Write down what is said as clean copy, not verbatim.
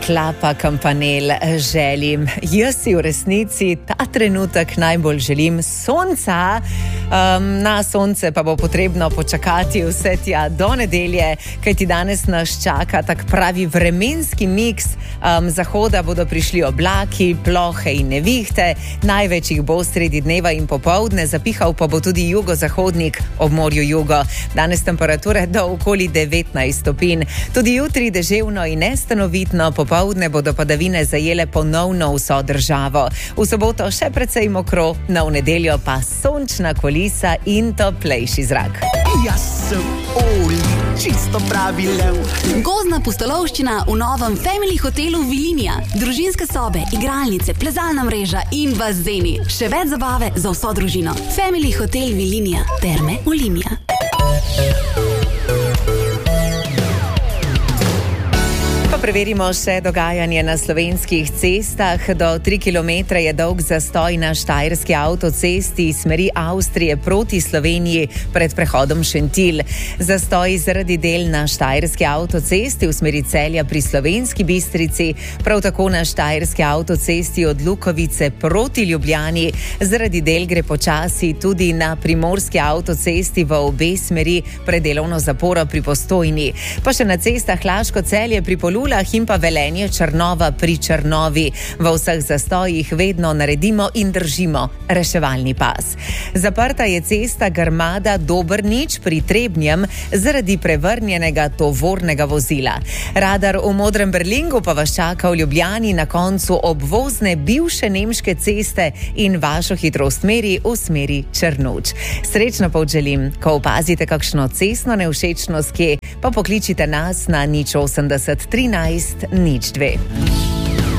Klapa Kampanel želim. Jaz si v resnici ta trenutek najbolj želim sonca. Na sonce pa bo potrebno počakati vse tja do nedelje, kajti danes nas čaka tak pravi vremenski miks. Zahoda bodo prišli oblaki, plohe in nevihte, največ jih bo sredi dneva in popoldne, zapihal pa bo tudi jugozahodnik ob morju jugo. Danes temperature do okoli 19 stopinj. Tudi jutri deževno in nestanovitno, popoldne bodo padavine zajele ponovno vso državo. V soboto še precej mokro, na v nedeljo pa sončna kulisa in toplejši zrak. Jaz sem Oli, čisto pravi lev. Gozdna pustolovščina v novem Family hotelu Vilinija. Družinske sobe, igralnice, plezalna mreža in bazeni. Še več zabave za vso družino. Family hotel Vilinija. Terme Olimia. Preverimo še dogajanje na slovenskih cestah. Do 3 km je dolg zastoj na štajerski avtocesti iz smeri Avstrije proti Sloveniji pred prehodom Šentilj. Zastoj zaradi del na štajerski avtocesti v smeri Celja pri Slovenski Bistrici, prav tako na štajerski avtocesti od Lukovice proti Ljubljani. Zaradi del gre počasi tudi na primorski avtocesti v obe smeri pred delovno zaporo pri Postojni. Pa še na cestah Laško-Celje pri Polulah in pa Velenje Črnova pri Črnovi. V vseh zastojih vedno naredimo in držimo reševalni pas. Zaprta je cesta Grmada Dobrnič pri Trebnjem zaradi prevrnjenega tovornega vozila. Radar v Modrem Berlingu pa vas čaka v Ljubljani na koncu obvozne bivše nemške ceste in vašo hitrost meri v smeri Črnuč. Srečno pa želim, ko opazite kakšno cestno nevšečnost, pa pokličite nas na 080 13 02.